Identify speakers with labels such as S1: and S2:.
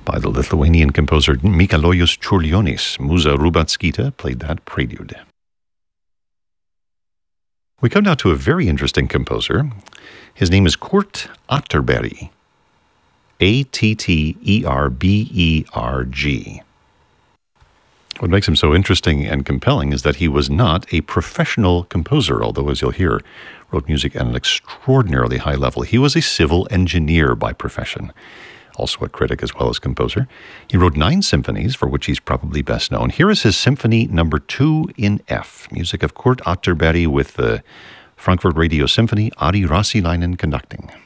S1: by the Lithuanian composer Mikalojus Čiurlionis. Muza Rubackytė played that prelude. We come now to a very interesting composer. His name is Kurt Atterberg. Atterberg. What makes him so interesting and compelling is that he was not a professional composer, although, as you'll hear, wrote music at an extraordinarily high level. He was a civil engineer by profession, also a critic as well as composer. He wrote 9 symphonies, for which he's probably best known. Here is his Symphony No. 2 in F, music of Kurt Atterberg with the Frankfurt Radio Symphony, Ari Raasilainen conducting.